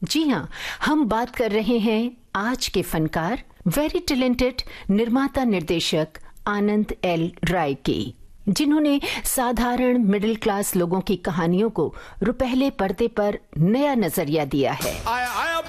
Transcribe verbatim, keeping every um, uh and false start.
जी हाँ, हम बात कर रहे हैं आज के फनकार, वेरी टैलेंटेड निर्माता निर्देशक आनंद एल राय की, जिन्होंने साधारण मिडिल क्लास लोगों की कहानियों को रुपहले पर्दे पर नया नजरिया दिया है। आया आया